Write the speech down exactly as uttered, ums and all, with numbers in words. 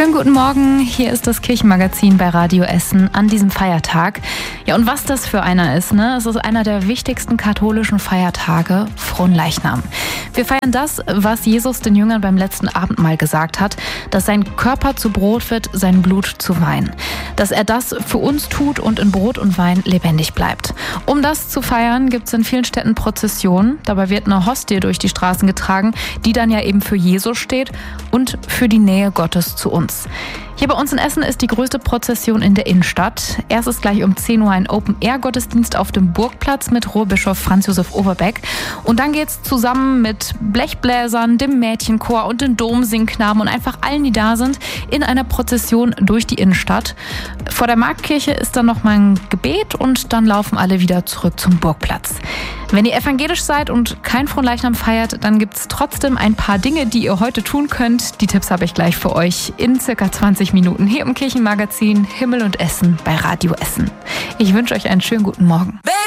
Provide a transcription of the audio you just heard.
Schönen guten Morgen, hier ist das Kirchenmagazin bei Radio Essen an diesem Feiertag. Ja, und was das für einer ist, ne? Es ist einer der wichtigsten katholischen Feiertage, Fronleichnam. Wir feiern das, was Jesus den Jüngern beim letzten Abendmahl gesagt hat, dass sein Körper zu Brot wird, sein Blut zu Wein. Dass er das für uns tut und in Brot und Wein lebendig bleibt. Um das zu feiern, gibt es in vielen Städten Prozessionen. Dabei wird eine Hostie durch die Straßen getragen, die dann ja eben für Jesus steht und für die Nähe Gottes zu uns. Hier bei uns in Essen ist die größte Prozession in der Innenstadt. Erst ist gleich um zehn Uhr ein Open-Air-Gottesdienst auf dem Burgplatz mit Ruhrbischof Franz Josef Overbeck. Und dann geht's zusammen mit Blechbläsern, dem Mädchenchor und den Domsingknaben und einfach allen, die da sind, in einer Prozession durch die Innenstadt. Vor der Marktkirche ist dann noch mal ein Gebet und dann laufen alle wieder zurück zum Burgplatz. Wenn ihr evangelisch seid und kein Fronleichnam feiert, dann gibt's trotzdem ein paar Dinge, die ihr heute tun könnt. Die Tipps habe ich gleich für euch in circa zwanzig Minuten hier im Kirchenmagazin Himmel und Essen bei Radio Essen. Ich wünsche euch einen schönen guten Morgen.